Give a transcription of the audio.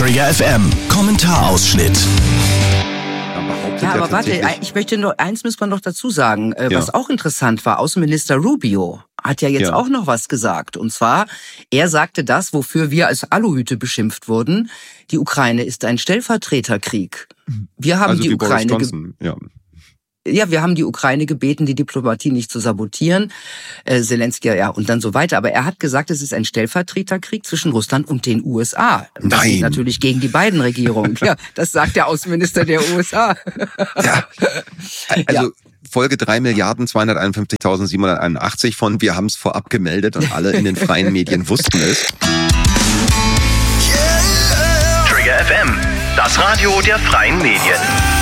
Trigger FM Kommentarausschnitt. Ja, aber warte, ich möchte nur, eins muss man noch dazu sagen, was auch interessant war. Außenminister Rubio hat ja jetzt auch noch was gesagt. Und zwar, er sagte das, wofür wir als Aluhüte beschimpft wurden. Die Ukraine ist ein Stellvertreterkrieg. Wir haben die Ukraine... Ja, wir haben die Ukraine gebeten, die Diplomatie nicht zu sabotieren. Zelensky, und dann so weiter. Aber er hat gesagt, es ist ein Stellvertreterkrieg zwischen Russland und den USA. Das geht natürlich gegen die beiden Regierungen. Ja, das sagt der Außenminister der USA. Ja, also Folge 3.251.781 von Wir haben's vorab gemeldet und alle in den freien Medien wussten es. Trigger FM, das Radio der freien Medien.